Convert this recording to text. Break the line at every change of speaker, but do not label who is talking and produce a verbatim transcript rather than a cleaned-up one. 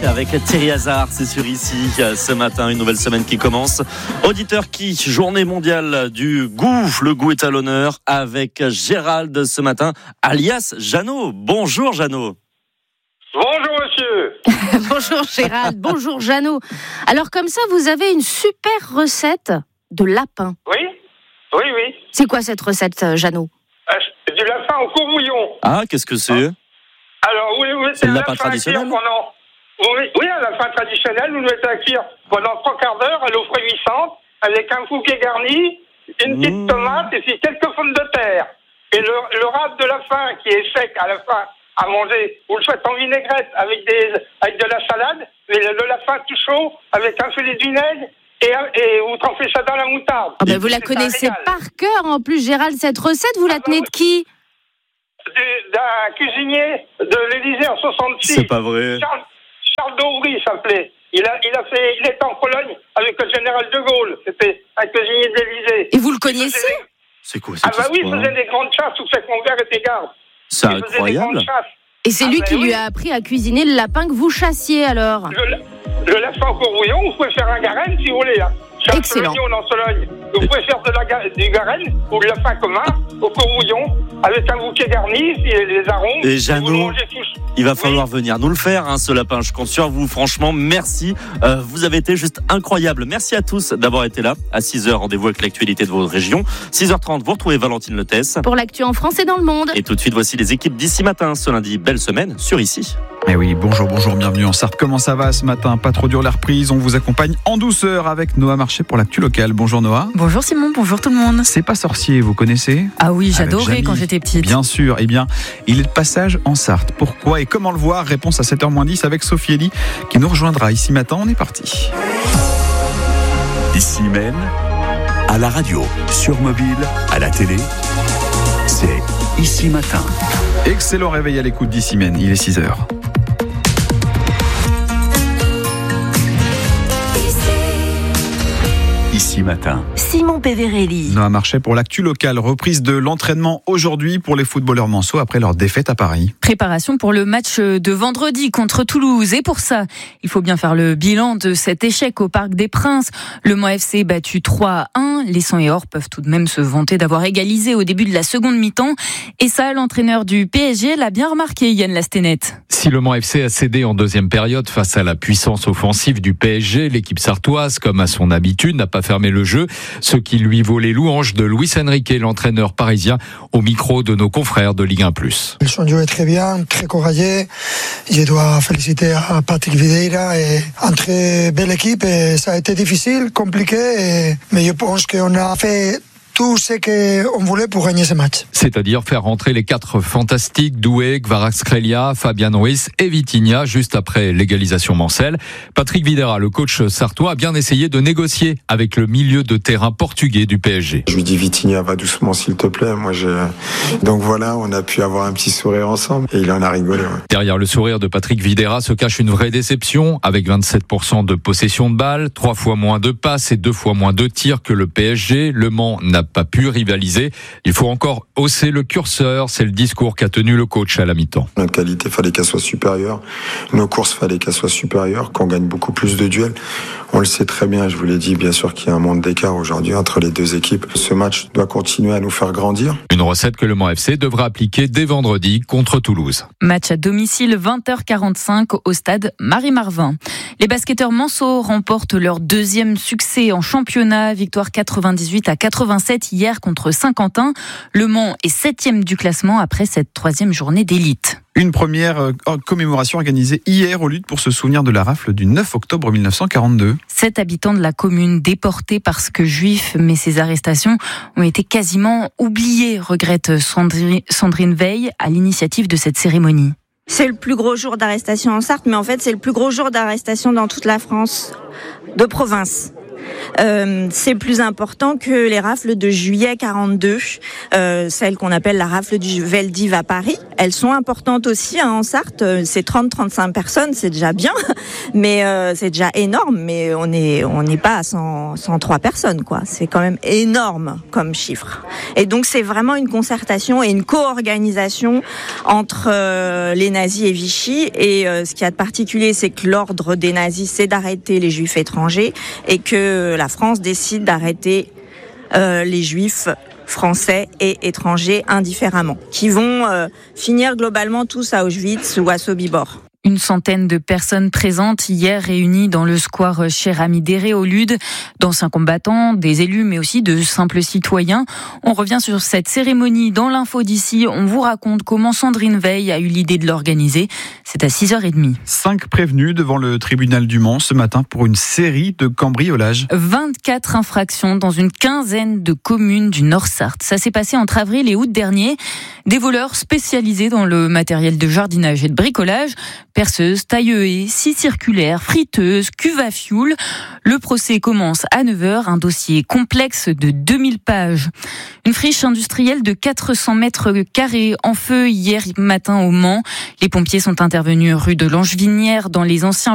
Avec Thierry Hazard, c'est sur ici ce matin, une nouvelle semaine qui commence. Auditeur qui, journée mondiale du goût, le goût est à l'honneur avec Gérald ce matin, alias Jeannot. Bonjour Jeannot.
Bonjour monsieur.
Bonjour Gérald, bonjour Jeannot. Alors comme ça, vous avez une super recette de lapin.
Oui, oui, oui.
C'est quoi cette recette, Jeannot?
euh, Du lapin au courouillon.
Ah, qu'est-ce que c'est?
Alors, oui, oui,
c'est le lapin traditionnel
pendant... Oui, oui, un lapin traditionnel, vous le mettez à cuire pendant trois quarts d'heure à l'eau frémissante, avec un bouquet garni, une petite mmh. tomate et puis quelques pommes de terre. Et le, le râpe de lapin qui est sec à la fin à manger, vous le faites en vinaigrette avec, des, avec de la salade, mais le, le lapin tout chaud avec un filet de vinaigre et, et vous trempez ça dans la moutarde.
Ah ben vous la connaissez par cœur en plus, Gérald, cette recette, vous la tenez ah ben, de qui?
D'un cuisinier de l'Élysée en soixante-six.
C'est pas vrai.
Charles, Charles d'Aubry s'appelait. Il a, il a fait, il était en Pologne avec le général de Gaulle. C'était un cuisinier de l'Élysée.
Et vous le connaissez?
des...
C'est quoi
Ah bah oui, il faisait des grandes chasses où fait que mon père était garde.
C'est il incroyable.
Et c'est
ah
lui
bah
qui
oui.
lui a appris à cuisiner le lapin que vous chassiez alors.
Le, le lapin au courouillon, vous pouvez faire un garenne si vous voulez. Hein.
Excellent.
En Sologne. Vous pouvez faire de la, du garenne ou le lapin commun au courouillon avec un bouquet garni et les arômes.
Et Jeannot, il va falloir oui. venir nous le faire, hein, ce lapin. Je compte sur vous, franchement, merci. Euh, vous avez été juste incroyable. Merci à tous d'avoir été là. À six heures, rendez-vous avec l'actualité de votre région. six heures trente, vous retrouvez Valentine Letès.
Pour l'actu en France et dans le monde.
Et tout de suite, voici les équipes d'ici matin. Ce lundi, belle semaine sur ici.
Eh oui, bonjour, bonjour, bienvenue en Sarthe. Comment ça va ce matin? Pas trop dur la reprise. On vous accompagne en douceur avec Noah Marché pour l'actu locale. Bonjour Noah.
Bonjour Simon, bonjour tout le monde.
C'est pas sorcier, vous connaissez?
Ah oui, j'adorais quand j'étais petite.
Bien sûr, eh bien, il est de passage en Sarthe. Pourquoi et comment le voir? Réponse à sept heures moins dix avec Sophie Elie qui nous rejoindra ici matin. On est parti.
Ici même, à la radio, sur mobile, à la télé, c'est Ici Matin.
Excellent réveil à l'écoute d'Ici Même, il est six heures.
Ici Matin.
Simon Péverelli.
Noah Marchais pour l'actu locale. Reprise de l'entraînement aujourd'hui pour les footballeurs manceaux après leur défaite à Paris.
Préparation pour le match de vendredi contre Toulouse. Et pour ça, il faut bien faire le bilan de cet échec au Parc des Princes. Le Mans F C battu trois à un. Les Sang et Or peuvent tout de même se vanter d'avoir égalisé au début de la seconde mi-temps. Et ça, l'entraîneur du P S G l'a bien remarqué, Yann Lastenette.
Si le Mans F C a cédé en deuxième période face à la puissance offensive du P S G, l'équipe sartoise, comme à son habitude, n'a pas fermé le jeu, ce qui lui vaut les louanges de Luis Enrique, l'entraîneur parisien, au micro de nos confrères de Ligue un plus.
Ils ont joué très bien, très courageux. Je dois féliciter à Patrick Vieira et une très belle équipe. Et ça a été difficile, compliqué, et... mais je pense qu'on a fait tout ce qu'on voulait pour gagner ce match.
C'est-à-dire faire rentrer les quatre fantastiques, Doué, Kvaratskhelia, Fabian Ruiz et Vitinha, juste après l'égalisation mancelle. Patrick Vieira, le coach sartois, a bien essayé de négocier avec le milieu de terrain portugais du P S G.
Je lui dis Vitinha, va doucement s'il te plaît. Moi, je... Donc voilà, on a pu avoir un petit sourire ensemble et il en a rigolé. Ouais.
Derrière le sourire de Patrick Vieira se cache une vraie déception, avec vingt-sept pour cent de possession de balle, trois fois moins de passes et deux fois moins de tirs que le P S G. Le Mans n'a pas pu rivaliser. Il faut encore hausser le curseur. C'est le discours qu'a tenu le coach à la mi-temps.
Notre qualité, fallait qu'elle soit supérieure. Nos courses, fallait qu'elles soient supérieures, qu'on gagne beaucoup plus de duels. On le sait très bien, je vous l'ai dit, bien sûr qu'il y a un monde d'écart aujourd'hui entre les deux équipes. Ce match doit continuer à nous faire grandir.
Une recette que le Mans F C devra appliquer dès vendredi contre Toulouse.
Match à domicile, vingt heures quarante-cinq au stade Marie-Marvin. Les basketteurs manceaux remportent leur deuxième succès en championnat. Victoire quatre-vingt-dix-huit à quatre-vingt-sept hier contre Saint-Quentin. Le Mans est septième du classement après cette troisième journée d'élite.
Une première euh, commémoration organisée hier au Lutte pour se souvenir de la rafle du neuf octobre mille neuf cent quarante-deux.
Sept habitants de la commune déportés parce que juifs, mais ces arrestations ont été quasiment oubliées, regrette Sandri- Sandrine Veil à l'initiative de cette cérémonie.
C'est le plus gros jour d'arrestation en Sarthe, mais en fait c'est le plus gros jour d'arrestation dans toute la France, de province. euh, c'est plus important que les rafles de juillet quarante-deux, euh, celles qu'on appelle la rafle du Veldiv à Paris. Elles sont importantes aussi hein, en Sarthe, c'est trente à trente-cinq personnes, c'est déjà bien, mais euh, c'est déjà énorme, mais on n'est on n'est pas à cent, cent trois personnes, quoi. C'est quand même énorme comme chiffre. Et donc c'est vraiment une concertation et une co-organisation entre euh, les nazis et Vichy, et euh, ce qu'il y a de particulier, c'est que l'ordre des nazis, c'est d'arrêter les juifs étrangers, et que la France décide d'arrêter euh, les juifs français et étrangers indifféremment, qui vont euh, finir globalement tous à Auschwitz ou à Sobibor.
Une centaine de personnes présentes hier réunies dans le square Cher Ami Déré au Lude, d'anciens combattants, des élus mais aussi de simples citoyens. On revient sur cette cérémonie dans l'info d'ici. On vous raconte comment Sandrine Veil a eu l'idée de l'organiser. C'est à six heures trente.
Cinq prévenus devant le tribunal du Mans ce matin pour une série de cambriolages.
vingt-quatre infractions dans une quinzaine de communes du Nord-Sarthe. Ça s'est passé entre avril et août dernier. Des voleurs spécialisés dans le matériel de jardinage et de bricolage. Perceuse, taille-haie, scie circulaire, friteuse, cuve à fioul. Le procès commence à neuf heures, un dossier complexe de deux mille pages. Une friche industrielle de quatre cents mètres carrés en feu hier matin au Mans. Les pompiers sont intervenus rue de Langevinière dans les anciens